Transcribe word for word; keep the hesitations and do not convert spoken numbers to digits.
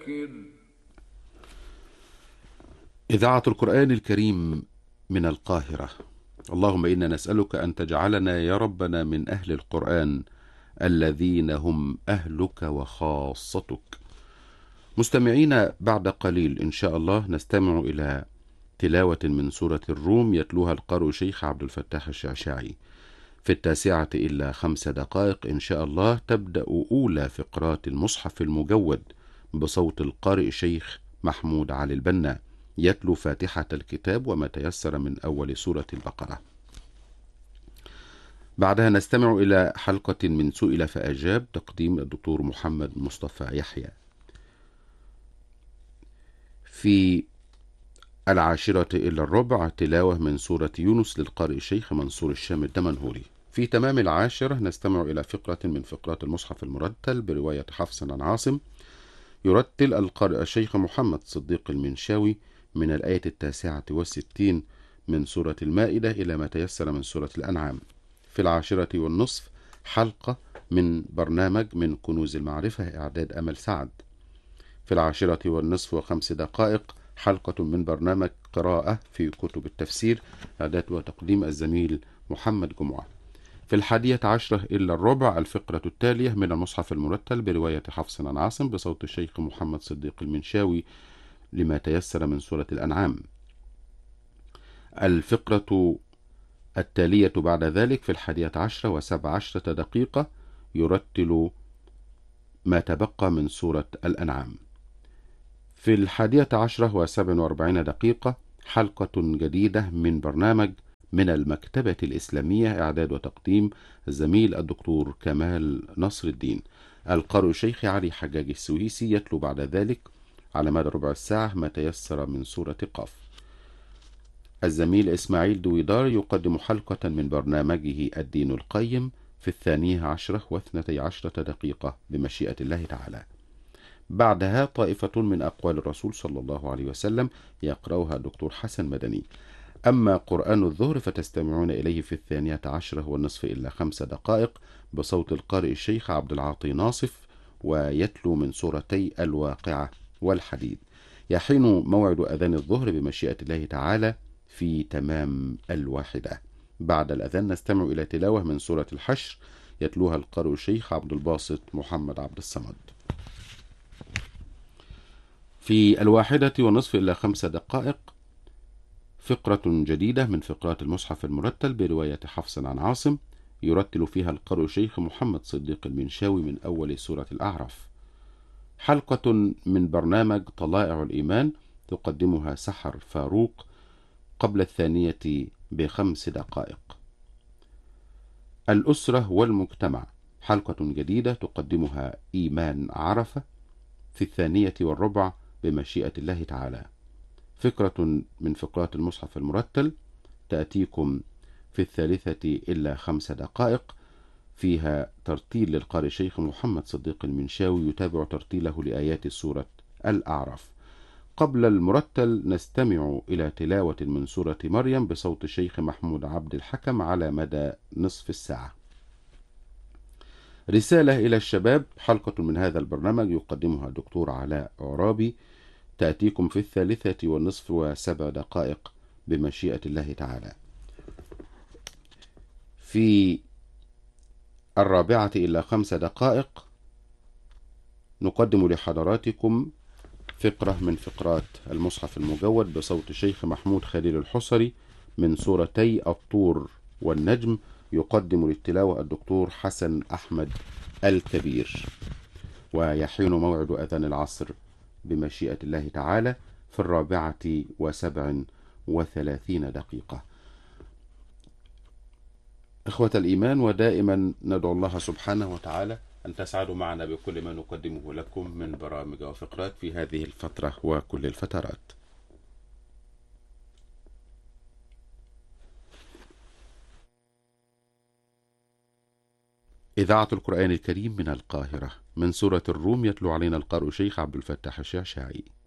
إذاعة القرآن الكريم من القاهرة. اللهم إنا نسألك أن تجعلنا يا ربنا من أهل القرآن الذين هم أهلك وخاصتك. مستمعين، بعد قليل إن شاء الله نستمع إلى تلاوة من سورة الروم يتلوها القارئ شيخ عبد الفتاح الشعشاعي. في التاسعة إلا خمس دقائق إن شاء الله تبدأ أولى فقرات المصحف المجود بصوت القارئ شيخ محمود علي البنا يتلو فاتحة الكتاب وما تيسر من أول سورة البقرة. بعدها نستمع إلى حلقة من سئل فأجاب تقديم الدكتور محمد مصطفى يحيى. في العاشرة إلا الربع تلاوة من سورة يونس للقارئ الشيخ منصور الشام الدمنهوري. في تمام العاشرة نستمع إلى فقرة من فقرات المصحف المرتل برواية حفص عن عاصم. يرتل القارئ الشيخ محمد صديق المنشاوي من الآية التاسعة والستين من سورة المائدة إلى ما تيسر من سورة الأنعام. في العاشرة والنصف حلقة من برنامج من كنوز المعرفة إعداد أمل سعد. في العاشرة والنصف وخمس دقائق حلقة من برنامج قراءة في كتب التفسير إعداد وتقديم الزميل محمد جمعة. في الحادية عشرة إلا الربع الفقرة التالية من المصحف المرتل برواية حفص عن عاصم بصوت الشيخ محمد صديق المنشاوي لما تيسر من سورة الأنعام. الفقرة التالية بعد ذلك في الحادية عشرة وسبع عشرة دقيقة يرتل ما تبقى من سورة الأنعام. في الحادية عشرة وسبع وأربعين دقيقة حلقة جديدة من برنامج من المكتبة الإسلامية إعداد وتقديم الزميل الدكتور كمال نصر الدين. القارئ الشيخ علي حجاج السويسي يتلو بعد ذلك على مدى ربع الساعة ما تيسر من سورة قاف. الزميل إسماعيل دويدار يقدم حلقة من برنامجه الدين القيم في الثانية عشرة واثنتي عشرة دقيقة بمشيئة الله تعالى. بعدها طائفة من أقوال الرسول صلى الله عليه وسلم يقرأها الدكتور حسن مدني. أما قرآن الظهر فتستمعون إليه في الثانية عشرة والنصف إلا خمس دقائق بصوت القارئ الشيخ عبد العاطي ناصف ويتلو من سورتي الواقعة والحديد. يحين موعد أذان الظهر بمشيئة الله تعالى في تمام الواحدة. بعد الأذان نستمع إلى تلاوة من سورة الحشر يتلوها القارئ الشيخ عبد الباسط محمد عبد الصمد. في الواحدة والنصف إلا خمس دقائق فقرة جديدة من فقرات المصحف المرتل برواية حفص عن عاصم يرتل فيها القارئ الشيخ محمد صديق المنشاوي من أول سورة الأعراف. حلقة من برنامج طلائع الإيمان تقدمها سحر فاروق قبل الثانية بخمس دقائق. الأسرة والمجتمع حلقة جديدة تقدمها إيمان عرفة في الثانية والربع بمشيئة الله تعالى. فكرة من فقرات المصحف المرتل تأتيكم في الثالثة إلا خمس دقائق فيها ترتيل للقارئ الشيخ محمد صديق المنشاوي يتابع ترتيله لآيات سورة الأعراف. قبل المرتل نستمع إلى تلاوة من سورة مريم بصوت الشيخ محمود عبد الحكم على مدى نصف الساعة. رسالة إلى الشباب حلقة من هذا البرنامج يقدمها الدكتور علاء عرابي تأتيكم في الثالثة والنصف وسبع دقائق بمشيئة الله تعالى. في الرابعة إلا خمس دقائق نقدم لحضراتكم فقرة من فقرات المصحف المجود بصوت الشيخ محمود خليل الحصري من سورتي الطور والنجم يقدم للتلاوة الدكتور حسن أحمد الكبير. ويحين موعد أذان العصر بمشيئة الله تعالى في الرابعة وسبع وثلاثين دقيقة. إخوة الإيمان، ودائما ندعو الله سبحانه وتعالى أن تسعدوا معنا بكل ما نقدمه لكم من برامج وفقرات في هذه الفترة وكل الفترات. إذاعة القرآن الكريم من القاهرة. من سورة الروم يتلو علينا القارئ شيخ عبد الفتاح الشعشاعي.